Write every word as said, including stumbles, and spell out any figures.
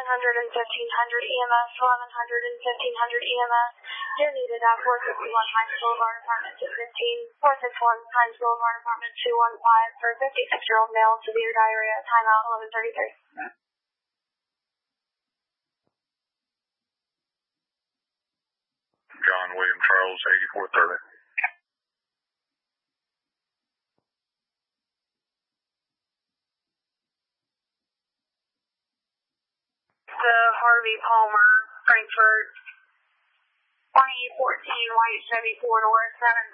hundred and fifteen hundred E M S, eleven hundred and fifteen hundred E M S. You're needed at four sixty-one Pines Boulevard, apartment two fifteen, four sixty-one Pines Boulevard, apartment two one five, for fifty-six-year-old male, severe diarrhea, timeout eleven thirty-three. John William Charles, eighty-four thirty. The Harvey Palmer, Frankfurt, twenty fourteen White Chevy four door, seven